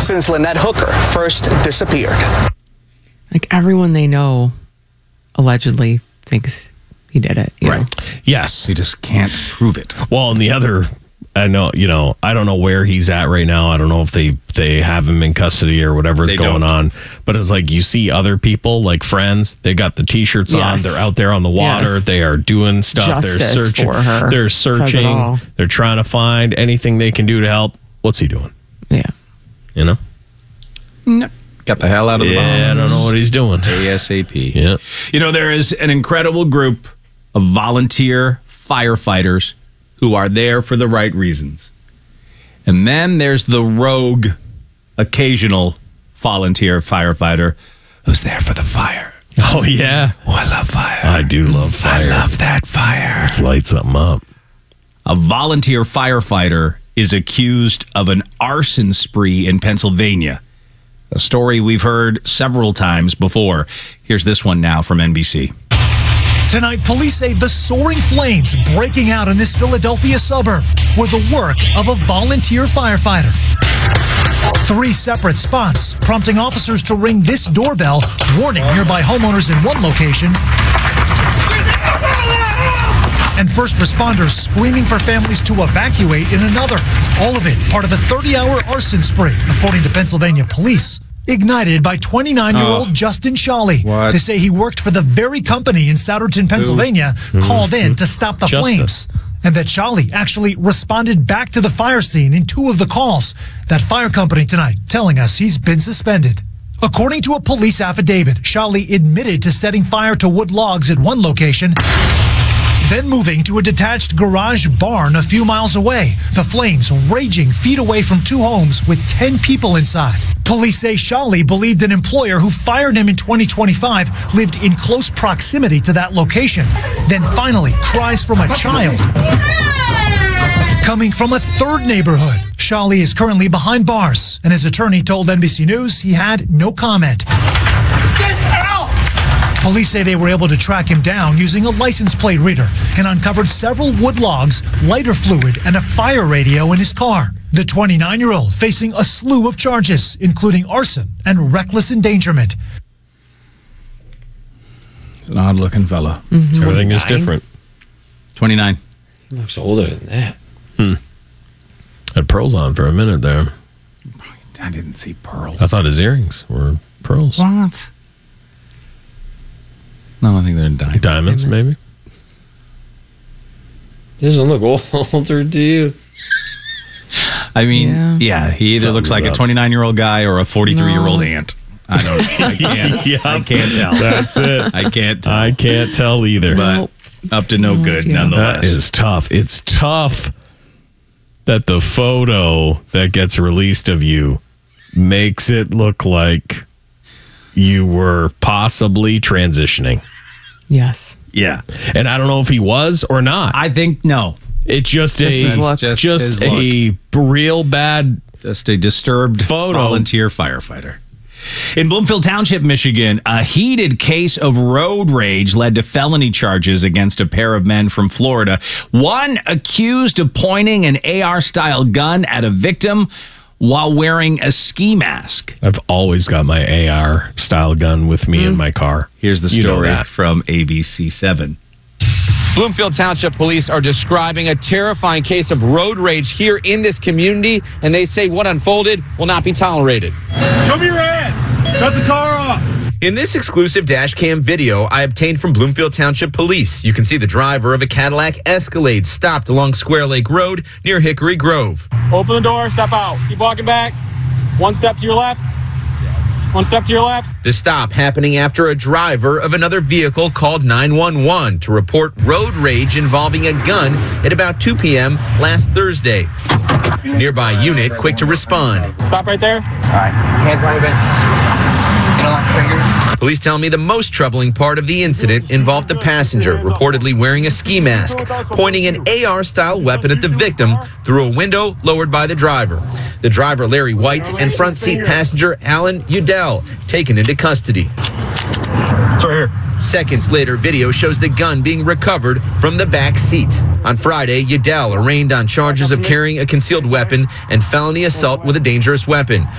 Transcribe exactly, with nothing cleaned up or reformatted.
since Lynette Hooker first disappeared. Like everyone they know allegedly thinks he did it. You Right. know? Yes. You just can't prove it. Well, and the other, I know, you know, I don't know where he's at right now. I don't know if they, they have him in custody or whatever's They going don't. on. But it's like you see other people, like friends, they got the T-shirts Yes. on. They're out there on the water. Yes. They are doing stuff. Justice they're searching. for her. They're Says it searching. all. They're trying to find anything they can do to help. What's he doing? Yeah. You know? No. Got the hell out of the bomb. Yeah, I don't know what he's doing. ASAP. Yeah. You know, there is an incredible group of volunteer firefighters who are there for the right reasons. And then there's the rogue, occasional volunteer firefighter who's there for the fire. Oh, yeah. Oh, I love fire. I do love fire. I love that fire. Let's light something up. A volunteer firefighter is accused of an arson spree in Pennsylvania. A story we've heard several times before. Here's this one now from N B C. Tonight, police say the soaring flames breaking out in this Philadelphia suburb were the work of a volunteer firefighter. Three separate spots, prompting officers to ring this doorbell, warning nearby homeowners in one location, and first responders screaming for families to evacuate in another. All of it part of a thirty-hour arson spree, according to Pennsylvania police. Ignited by twenty-nine-year-old Oh. Justin Shawley. What? They say he worked for the very company in Souderton, Pennsylvania, called in to stop the Justice. flames. And that Shawley actually responded back to the fire scene in two of the calls. That fire company tonight telling us he's been suspended. According to a police affidavit, Shawley admitted to setting fire to wood logs at one location, then moving to a detached garage barn a few miles away. The flames raging feet away from two homes with ten people inside. Police say Shawley believed an employer who fired him in twenty twenty-five lived in close proximity to that location. Then finally, cries from a child coming from a third neighborhood. Shawley is currently behind bars, and his attorney told N B C News he had no comment. Police say they were able to track him down using a license plate reader and uncovered several wood logs, lighter fluid, and a fire radio in his car. The twenty-nine-year-old facing a slew of charges, including arson and reckless endangerment. It's an odd-looking fella. Everything is different. twenty-nine. He looks older than that. Had pearls on for a minute there. I didn't see pearls. I thought his earrings were pearls. What? No, I think they're diamonds. Diamonds, maybe? He doesn't look older, do you? I mean, Yeah. yeah, he either looks Something's like a up. twenty-nine-year-old guy or a forty-three-year-old No. aunt. I don't. I can't. Yeah. I can't tell. That's it. I can't tell. I can't tell either. but up to no, No good, idea. nonetheless. That is tough. It's tough that the photo that gets released of you makes it look like you were possibly transitioning. Yes. yeah, And I don't know if he was or not. I think no. It's just, Just his a look. Just just, his a real bad Just a disturbed Photo. volunteer firefighter. In Bloomfield Township, Michigan, a heated case of road rage led to felony charges against a pair of men from Florida. One accused of pointing an A R-style gun at a victim while wearing a ski mask. I've always got my A R style gun with me in my car. Here's the You know story that. from A B C seven. Bloomfield Township police are describing a terrifying case of road rage here in this community, and they say what unfolded will not be tolerated. Show me your hands! Shut the car off! In this exclusive dash cam video I obtained from Bloomfield Township Police, you can see the driver of a Cadillac Escalade stopped along Square Lake Road near Hickory Grove. Open the door, step out. Keep walking back. One step to your left. One step to your left. The stop happening after a driver of another vehicle called nine one one to report road rage involving a gun at about two p.m. last Thursday. Nearby unit quick to respond. Stop right there. Police tell me the most troubling part of the incident involved the passenger reportedly wearing a ski mask, pointing an A R-style weapon at the victim through a window lowered by the driver. The driver, Larry White, and front seat passenger, Alan Udell, taken into custody. It's right here. Seconds later, video shows the gun being recovered from the back seat. On Friday, Udell arraigned on charges of carrying a concealed weapon and felony assault with a dangerous weapon.